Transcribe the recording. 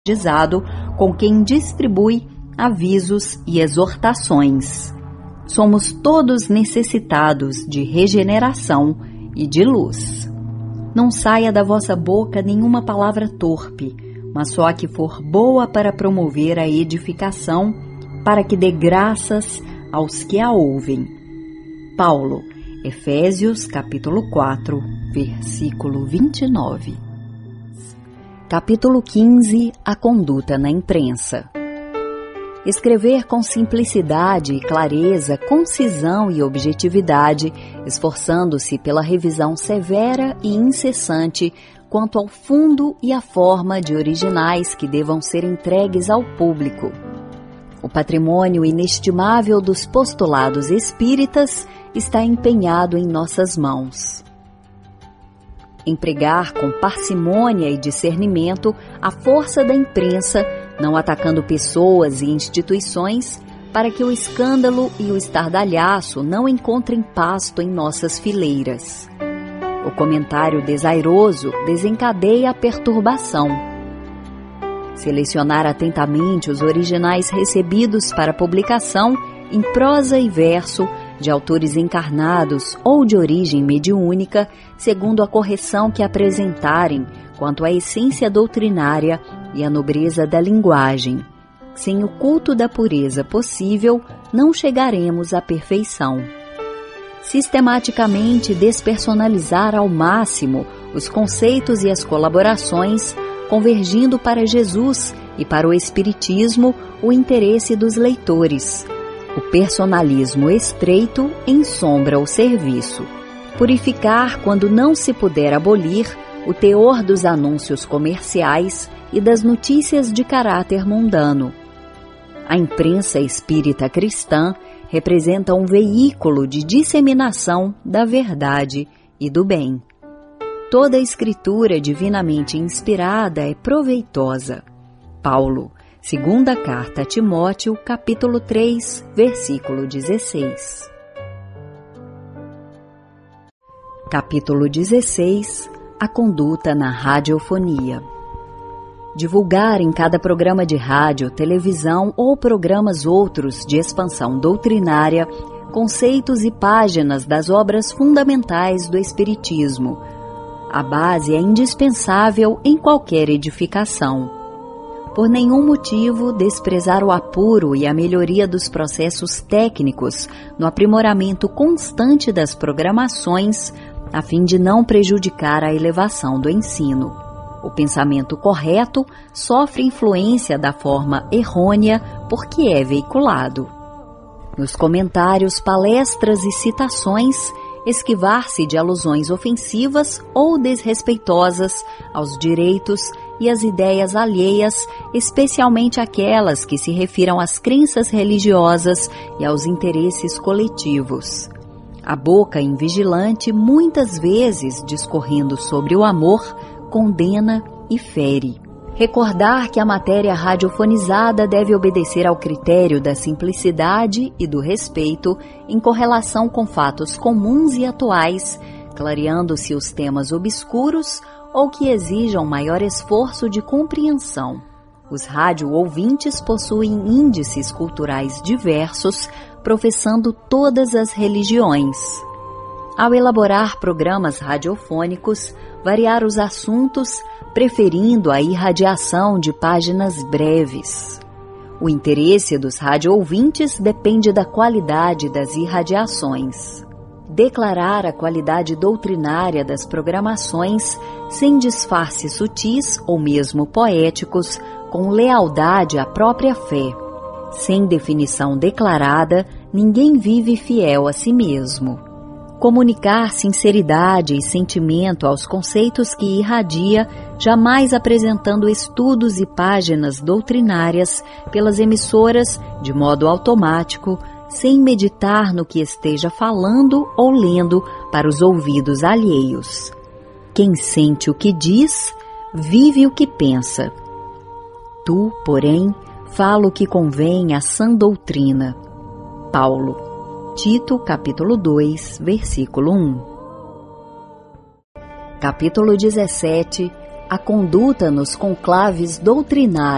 com quem distribui avisos e exortações. Somos todos necessitados de regeneração e de luz. Não saia da vossa boca nenhuma palavra torpe, mas só a que for boa para promover a edificação, para que dê graças aos que a ouvem. Paulo, Efésios capítulo 4, versículo 29. Capítulo 15. A conduta na imprensa. Escrever com simplicidade e clareza, concisão e objetividade, esforçando-se pela revisão severa e incessante quanto ao fundo e à forma de originais que devam ser entregues ao público. O patrimônio inestimável dos postulados espíritas está empenhado em nossas mãos. Empregar com parcimônia e discernimento a força da imprensa, não atacando pessoas e instituições, para que o escândalo e o estardalhaço não encontrem pasto em nossas fileiras. O comentário desairoso desencadeia a perturbação. Selecionar atentamente os originais recebidos para publicação em prosa e verso, de autores encarnados ou de origem mediúnica, segundo a correção que apresentarem quanto à essência doutrinária e à nobreza da linguagem. Sem o culto da pureza possível, não chegaremos à perfeição. Sistematicamente despersonalizar ao máximo os conceitos e as colaborações, convergindo para Jesus e para o Espiritismo o interesse dos leitores. O personalismo estreito ensombra o serviço. Purificar, quando não se puder abolir, o teor dos anúncios comerciais e das notícias de caráter mundano. A imprensa espírita cristã representa um veículo de disseminação da verdade e do bem. Toda escritura divinamente inspirada é proveitosa. Paulo, Segunda Carta a Timóteo, capítulo 3, versículo 16. Capítulo 16. A conduta na radiofonia. Divulgar em cada programa de rádio, televisão ou programas outros de expansão doutrinária conceitos e páginas das obras fundamentais do Espiritismo. A base é indispensável em qualquer edificação. Por nenhum motivo desprezar o apuro e a melhoria dos processos técnicos no aprimoramento constante das programações, a fim de não prejudicar a elevação do ensino. O pensamento correto sofre influência da forma errônea porque é veiculado. Nos comentários, palestras e citações, esquivar-se de alusões ofensivas ou desrespeitosas aos direitos e às ideias alheias, especialmente aquelas que se refiram às crenças religiosas e aos interesses coletivos. A boca invigilante, muitas vezes discorrendo sobre o amor, condena e fere. Recordar que a matéria radiofonizada deve obedecer ao critério da simplicidade e do respeito em correlação com fatos comuns e atuais, clareando-se os temas obscuros ou que exijam maior esforço de compreensão. Os rádio-ouvintes possuem índices culturais diversos, professando todas as religiões. Ao elaborar programas radiofônicos, variar os assuntos, preferindo a irradiação de páginas breves. O interesse dos rádio-ouvintes depende da qualidade das irradiações. Declarar a qualidade doutrinária das programações sem disfarces sutis ou mesmo poéticos, com lealdade à própria fé. Sem definição declarada, ninguém vive fiel a si mesmo. Comunicar sinceridade e sentimento aos conceitos que irradia, jamais apresentando estudos e páginas doutrinárias pelas emissoras de modo automático, sem meditar no que esteja falando ou lendo para os ouvidos alheios. Quem sente o que diz, vive o que pensa. Tu, porém, fala o que convém à sã doutrina. Paulo, Tito, capítulo 2, versículo 1. Capítulo 17. A conduta nos conclaves doutrinários.